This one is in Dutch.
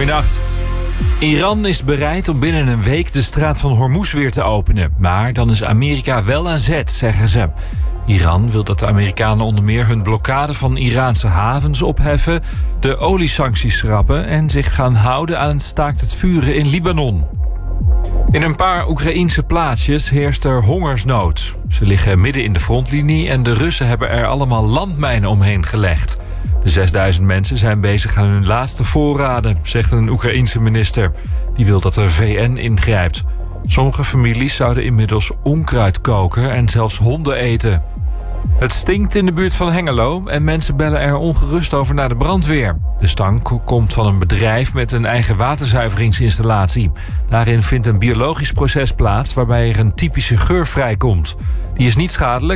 Goeienacht. Iran is bereid om binnen een week de straat van Hormuz weer te openen. Maar dan is Amerika wel aan zet, zeggen ze. Iran wil dat de Amerikanen onder meer hun blokkade van Iraanse havens opheffen, de oliesancties schrappen en zich gaan houden aan het staakt het vuren in Libanon. In een paar Oekraïense plaatsjes heerst er hongersnood. Ze liggen midden in de frontlinie en de Russen hebben er allemaal landmijnen omheen gelegd. De 6000 mensen zijn bezig aan hun laatste voorraden, zegt een Oekraïense minister. Die wil dat de VN ingrijpt. Sommige families zouden inmiddels onkruid koken en zelfs honden eten. Het stinkt in de buurt van Hengelo en mensen bellen er ongerust over naar de brandweer. De stank komt van een bedrijf met een eigen waterzuiveringsinstallatie. Daarin vindt een biologisch proces plaats waarbij er een typische geur vrijkomt. Die is niet schadelijk.